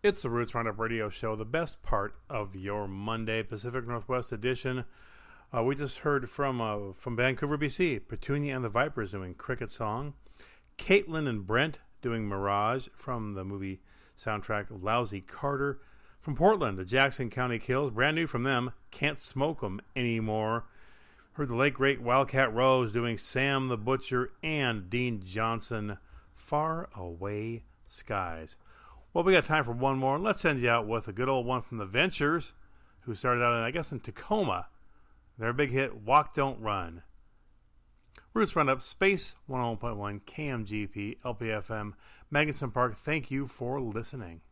It's the Roots Roundup Radio Show, the best part of your Monday, Pacific Northwest edition. We just heard from Vancouver, BC, Petunia and the Vipers doing Cricket Song. Caitlin and Brent doing Mirage from the movie soundtrack Lousy Carter. From Portland, the Jackson County Kills, brand new from them, Can't Smoke 'Em Anymore. Heard the late great Wildcat Rose doing Sam the Butcher and Dean Johnson, Far Away Skies. Well, we got time for one more. Let's send you out with a good old one from the Ventures, who started out, in Tacoma. Their big hit, Walk Don't Run. Roots Roundup, Space 101.1, KMGP, LPFM, Magnuson Park. Thank you for listening.